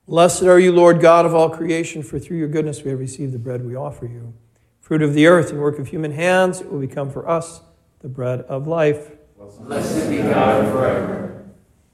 Blessed are you, Lord God of all creation, for through your goodness we have received the bread we offer you. Fruit of the earth and work of human hands, it will become for us the bread of life. Blessed be God forever.